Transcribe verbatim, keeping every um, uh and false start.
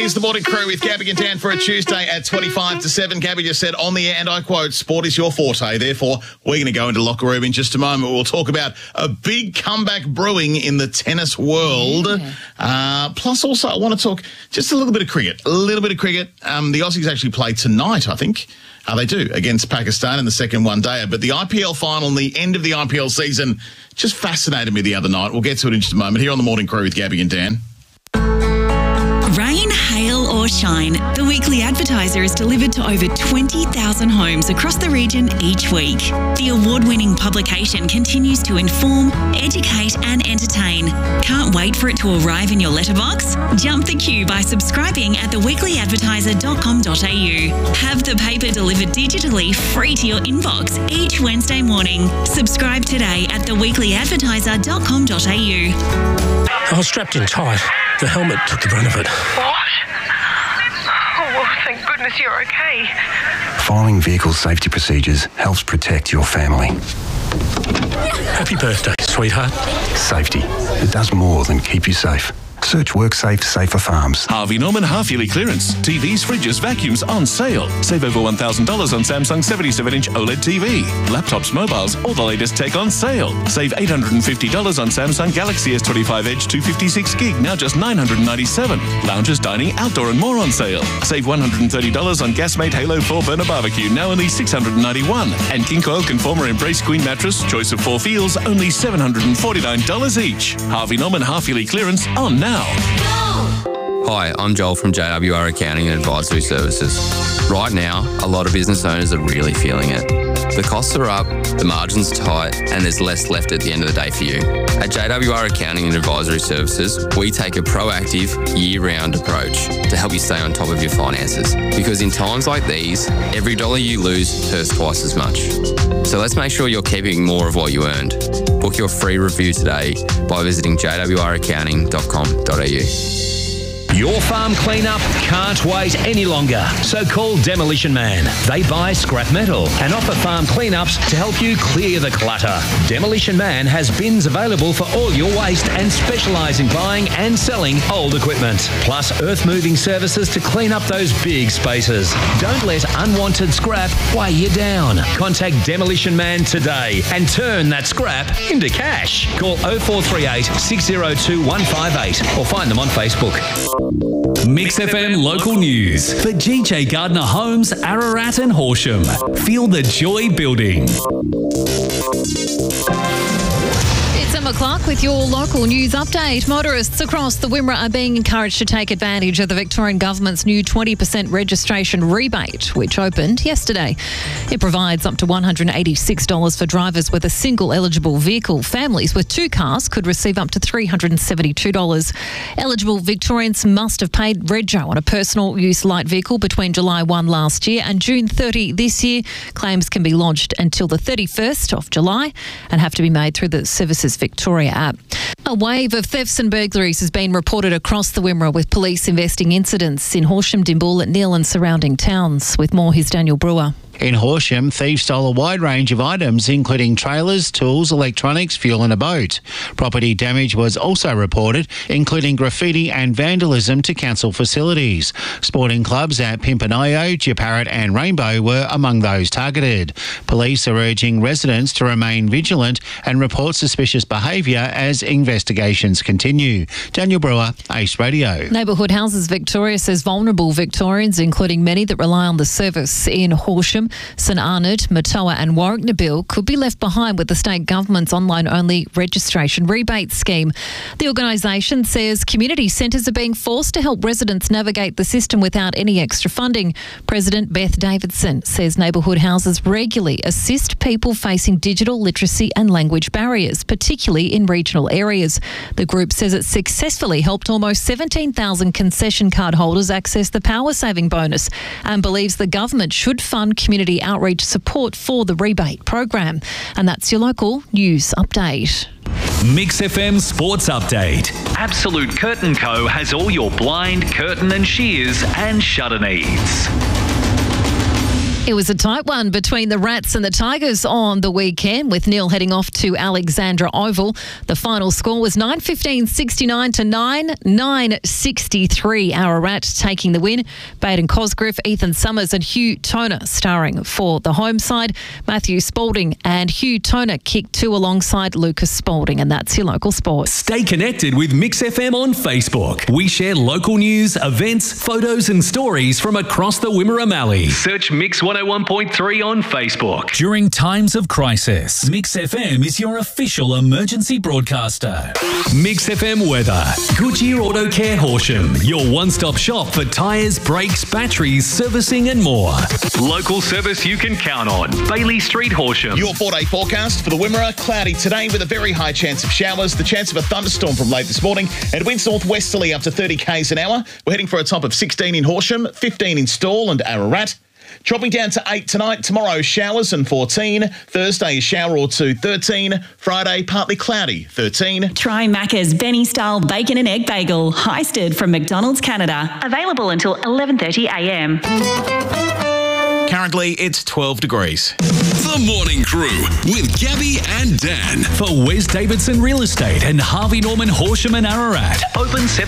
is the Morning Crew with Gabby and Dan for a Tuesday at twenty-five to seven. Gabby just said on the air, and I quote, sport is your forte. Therefore, we're going to go into locker room in just a moment. We'll talk about a big comeback brewing in the tennis world. Yeah. Uh, plus, also, I want to talk just a little bit of cricket. A little bit of cricket. Um, the Aussies actually play tonight, I think. Uh, they do, against Pakistan in the second one-dayer. But the I P L final and the end of the I P L season just fascinated me the other night. We'll get to it in just a moment here on the Morning Crew with Gabby and Dan. Rain, hail or shine, the Weekly Advertiser is delivered to over twenty thousand homes across the region each week. The award-winning publication continues to inform, educate and entertain. Can't wait for it to arrive in your letterbox? Jump the queue by subscribing at the weekly advertiser dot com dot a u. Have the paper delivered digitally free to your inbox each Wednesday morning. Subscribe today at the weekly advertiser dot com dot a u. I was strapped in tight. The helmet took the brunt of it. What? Oh, well, thank goodness you're okay. Following vehicle safety procedures helps protect your family. Happy birthday, sweetheart. Safety. It does more than keep you safe. Search WorkSafe Safer Farms. Harvey Norman half-yearly clearance. T Vs, fridges, vacuums on sale. Save over one thousand dollars on Samsung seventy-seven inch OLED T V. Laptops, mobiles, all the latest tech on sale. Save eight hundred fifty dollars on Samsung Galaxy S twenty-five Edge two fifty-six gig, now just nine hundred ninety-seven dollars. Lounges, dining, outdoor and more on sale. Save one hundred thirty dollars on Gasmate Halo four burner barbecue, now only six hundred ninety-one dollars. And King Coil Conformer Embrace Queen mattress, choice of four feels, only seven hundred forty-nine dollars each. Harvey Norman half-yearly clearance on now. Hi, I'm Joel from J W R Accounting and Advisory Services. Right now, a lot of business owners are really feeling it. The costs are up, the margin's tight, and there's less left at the end of the day for you. At J W R Accounting and Advisory Services, we take a proactive, year-round approach to help you stay on top of your finances. Because in times like these, every dollar you lose hurts twice as much. So let's make sure you're keeping more of what you earned. Book your free review today by visiting j w r accounting dot com dot a u. Your farm cleanup can't wait any longer, so call Demolition Man. They buy scrap metal and offer farm cleanups to help you clear the clutter. Demolition Man has bins available for all your waste and specialise in buying and selling old equipment, plus earth moving services to clean up those big spaces. Don't let unwanted scrap weigh you down. Contact Demolition Man today and turn that scrap into cash. Call oh four three eight, six oh two, one five eight or find them on Facebook. Mix F M local news for G J Gardner Homes, Ararat and Horsham. Feel the joy building. It's Emma Clark with your local news update. Motorists across the Wimmera are being encouraged to take advantage of the Victorian Government's new twenty percent registration rebate, which opened yesterday. It provides up to one hundred eighty-six dollars for drivers with a single eligible vehicle. Families with two cars could receive up to three hundred seventy-two dollars. Eligible Victorians must have paid rego on a personal use light vehicle between July first last year and June thirtieth this year. Claims can be lodged until the thirty-first of July and have to be made through the Services Victoria app. A wave of thefts and burglaries has been reported across the Wimmera, with police investigating incidents in Horsham, Dimbull, Neil and surrounding towns. With more, here's Daniel Brewer. In Horsham, thieves stole a wide range of items, including trailers, tools, electronics, fuel and a boat. Property damage was also reported, including graffiti and vandalism to council facilities. Sporting clubs at Pimpernio, Jeparrot and Rainbow were among those targeted. Police are urging residents to remain vigilant and report suspicious behaviour as investigations continue. Daniel Brewer, Ace Radio. Neighbourhood Houses Victoria says vulnerable Victorians, including many that rely on the service in Horsham, St Arnaud, Matoa and Warwick Nabil, could be left behind with the state government's online-only registration rebate scheme. The organisation says community centres are being forced to help residents navigate the system without any extra funding. President Beth Davidson says neighbourhood houses regularly assist people facing digital literacy and language barriers, particularly in regional areas. The group says it successfully helped almost seventeen thousand concession card holders access the power saving bonus and believes the government should fund community outreach support for the rebate program. And that's your local news update. Mix F M Sports Update. Absolute Curtain Co has all your blind, curtain and shears and shutter needs. It was a tight one between the Rats and the Tigers on the weekend, with Neil heading off to Alexandra Oval. The final score was nine fifteen sixty-nine to nine nine sixty-three. Ararat taking the win. Baden Cosgriff, Ethan Summers and Hugh Toner starring for the home side. Matthew Spalding and Hugh Toner kicked two alongside Lucas Spalding, and that's your local sports. Stay connected with Mix F M on Facebook. We share local news, events, photos and stories from across the Wimmera Mallee. Search Mix one oh one point three on Facebook. During times of crisis, Mix F M is your official emergency broadcaster. Mix F M weather. Goodyear Auto Care Horsham, your one-stop shop for tyres, brakes, batteries, servicing and more. Local service you can count on. Bailey Street, Horsham. Your four-day forecast for the Wimmera. Cloudy today with a very high chance of showers. The chance of a thunderstorm from late this morning, and winds northwesterly up to thirty k's an hour. We're heading for a top of sixteen in Horsham, fifteen in Stawell and Ararat. Dropping down to eight tonight. Tomorrow, showers and fourteen. Thursday, a shower or two, thirteen. Friday, partly cloudy, thirteen. Try Macca's Benny Style Bacon and Egg Bagel, heisted from McDonald's Canada. Available until eleven thirty a m. Currently, it's twelve degrees. The Morning Crew with Gabby and Dan. For Wes Davidson Real Estate and Harvey Norman Horsham and Ararat. Open seven